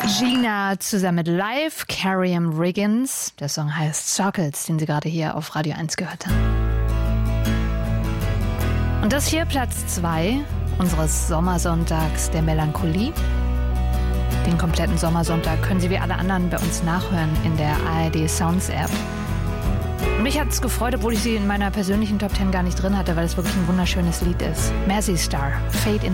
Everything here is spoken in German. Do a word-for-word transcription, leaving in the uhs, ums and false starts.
Gina zusammen mit Live, Cariam Riggins. Der Song heißt Circles, den Sie gerade hier auf Radio eins gehört haben. Und das hier Platz zwei unseres Sommersonntags der Melancholie. Den kompletten Sommersonntag können Sie wie alle anderen bei uns nachhören in der A R D Sounds App. Und mich hat es gefreut, obwohl ich sie in meiner persönlichen Top Ten gar nicht drin hatte, weil es wirklich ein wunderschönes Lied ist. Mercy Star, Fade in